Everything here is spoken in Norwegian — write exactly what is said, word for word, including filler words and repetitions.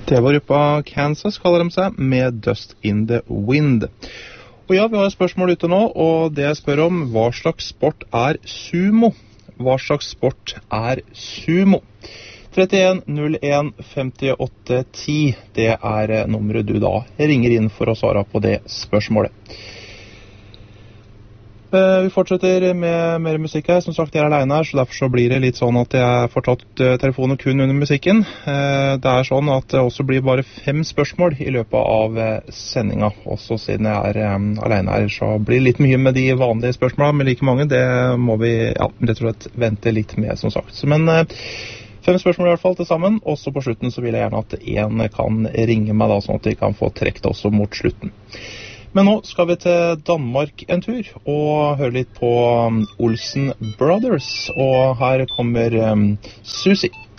Det var gruppa Kansas, kaller de seg, med Dust in the Wind. Og ja, vi har et spørsmål ute nå, og det jeg spør om, hva slags sport er sumo? Hva slags sport er sumo? trettien null en femtiåtte ti, det er nummeret du da ringer inn for å svare på det spørsmålet. Vi fortsetter med mer musikk her. Som sagt, jeg er alene her, så derfor så blir det litt sånn at jeg får tatt telefonen kun under musikken. Det er sånn at det også blir bare fem spørsmål i løpet av sendinga. Også siden jeg er alene her, så blir det litt mye med de vanlige spørsmålene, men like mange, det må vi ja, rett og slett vente litt med, som sagt. Men fem spørsmål i hvert fall til sammen, og så på slutten så vil jeg gjerne at en kan ringe meg da, sånn at de kan få trekt også mot slutten. Men nå skal vi til Danmark en tur, og høre litt på Olsen Brothers, og her kommer um, Susie.